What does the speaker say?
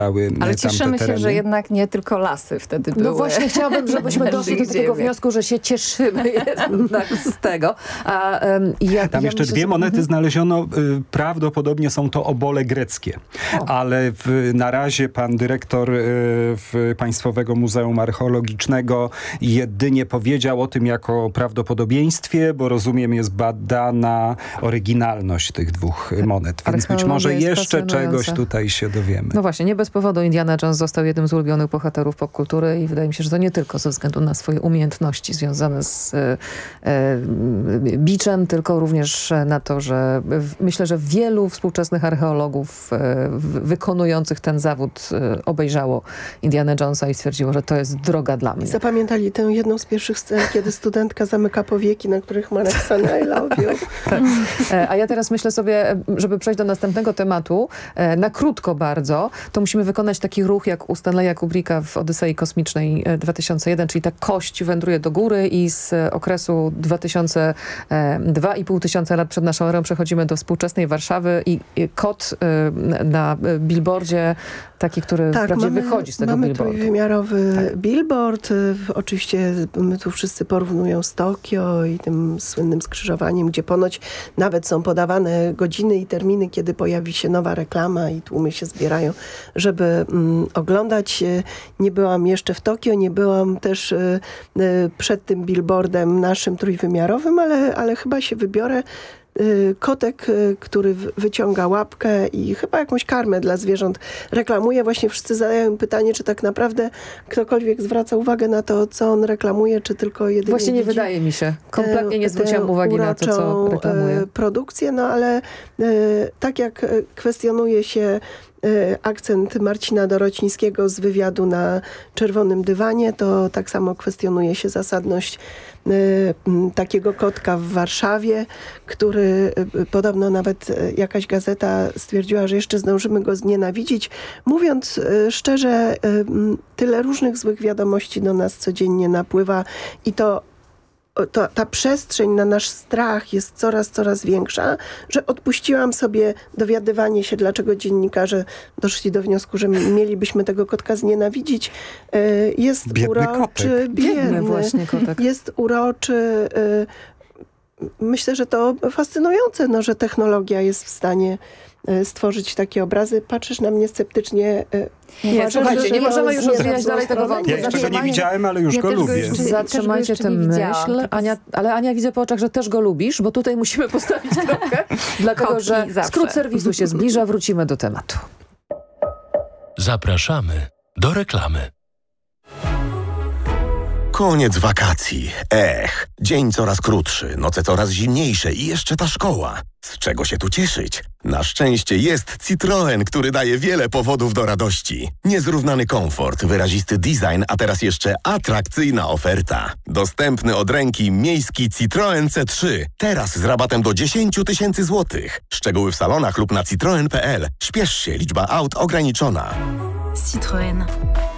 Ale cieszymy się, że jednak nie tylko lasy wtedy były. No właśnie chciałabym, żebyśmy doszli do takiego wniosku, że się cieszymy jednak z tego. Tam jeszcze dwie monety znaleziono. Prawdopodobnie są to obole greckie. Ale na razie pan dyrektor Państwowego Muzeum Archeologicznego jedynie powiedział o tym jako prawdopodobieństwie, bo rozumiem jest badana oryginalność tych dwóch monet. Więc być może jeszcze czegoś tutaj się dowiemy. No właśnie, nie bez powodu Indiana Jones został jednym z ulubionych bohaterów popkultury i wydaje mi się, że to nie tylko ze względu na swoje umiejętności związane z biczem, tylko również na to, że myślę, że wielu współczesnych archeologów wykonujących ten zawód obejrzało Indiana Jonesa i stwierdziło, że to jest droga dla mnie. Zapamiętali tę jedną z pierwszych scen, kiedy studentka zamyka powieki, na których ma napisane I love you. Tak. A ja teraz myślę sobie, żeby przejść do następnego tematu, na krótko bardzo, to musimy wykonać taki ruch jak u Stanleya Kubricka w Odysei Kosmicznej 2001, czyli ta kość wędruje do góry i z okresu 2,5 tysiąca lat przed naszą erą przechodzimy do współczesnej Warszawy i kod na billboardzie, taki, który wprawdzie wychodzi z tego billboardu. Mamy trójwymiarowy billboard. Oczywiście my tu wszyscy porównują z Tokio i tym słynnym skrzyżowaniem, gdzie ponoć nawet są podawane godziny i terminy, kiedy pojawi się nowa reklama i tłumy się zbierają, żeby oglądać. Nie byłam jeszcze w Tokio, nie byłam też przed tym billboardem naszym trójwymiarowym, ale chyba się wybiorę. Kotek, który wyciąga łapkę i chyba jakąś karmę dla zwierząt reklamuje. Właśnie wszyscy zadają pytanie, czy tak naprawdę ktokolwiek zwraca uwagę na to, co on reklamuje, czy tylko jedynie Właśnie nie wydaje mi się. Kompletnie nie zwróciłam uwagi na to, co reklamuje. Produkcję, no ale tak jak kwestionuje się akcent Marcina Dorocińskiego z wywiadu na Czerwonym Dywanie, to tak samo kwestionuje się zasadność takiego kotka w Warszawie, który podobno nawet jakaś gazeta stwierdziła, że jeszcze zdążymy go znienawidzić. Mówiąc szczerze, tyle różnych złych wiadomości do nas codziennie napływa i ta przestrzeń na nasz strach jest coraz większa, że odpuściłam sobie dowiadywanie się, dlaczego dziennikarze doszli do wniosku, że mielibyśmy tego kotka znienawidzić. Jest biedny uroczy, kotek. biedny właśnie kotek. Jest uroczy. Myślę, że to fascynujące, że technologia jest w stanie stworzyć takie obrazy. Patrzysz na mnie sceptycznie. Słuchajcie, nie możemy już rozwijać dalej tego wątku. Ja jeszcze go nie widziałem, ale już go lubię. Zatrzymajcie tę myśl. Ale Ania, widzę po oczach, że też go lubisz, bo tutaj musimy postawić kropkę, dlatego że skrót serwisu się zbliża. Wrócimy do tematu. Zapraszamy do reklamy. Koniec wakacji. Dzień coraz krótszy, noce coraz zimniejsze i jeszcze ta szkoła. Z czego się tu cieszyć? Na szczęście jest Citroen, który daje wiele powodów do radości. Niezrównany komfort, wyrazisty design, a teraz jeszcze atrakcyjna oferta. Dostępny od ręki miejski Citroen C3. Teraz z rabatem do 10 000 złotych. Szczegóły w salonach lub na citroen.pl. Śpiesz się, liczba aut ograniczona. Citroen.